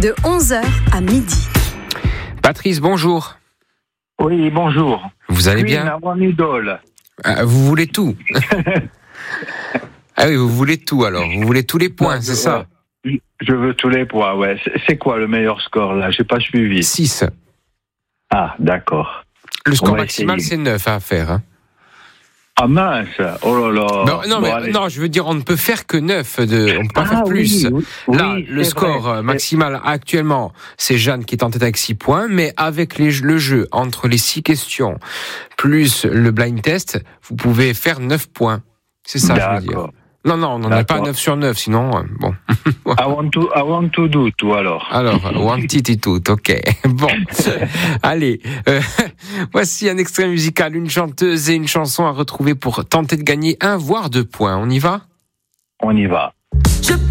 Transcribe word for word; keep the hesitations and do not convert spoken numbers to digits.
de onze heures à midi. Patrice, bonjour. Oui, bonjour. Vous allez Queen, bien? mon idole. Ah, vous voulez tout? Ah oui, vous voulez tout alors. Vous voulez tous les points, c'est ça? Je veux tous les points, ouais. C'est- C'est quoi le meilleur score, là? J'ai pas suivi. six. Ah, d'accord. Le score On va maximal, essayer. c'est neuf à faire. Hein. Ah, mince. Oh là là. Non, non, Bon, mais allez. non, je veux dire, on ne peut faire que neuf. De, on ne peut pas Ah, faire plus. oui, oui, Là, oui, le c'est score vrai. euh, maximal actuellement, c'est Jeanne qui est en tête avec six points, mais avec les, le jeu, entre les six questions, plus le blind test, vous pouvez faire neuf points. C'est ça, je veux dire. D'accord. Non, non, on n'en a pas D'accord. neuf sur neuf, sinon, euh, bon. I want to, I want to do, tout alors. Alors, one titi tout, ok. Bon, allez, euh, voici un extrait musical, une chanteuse et une chanson à retrouver pour tenter de gagner un voire deux points. On y va? On y va.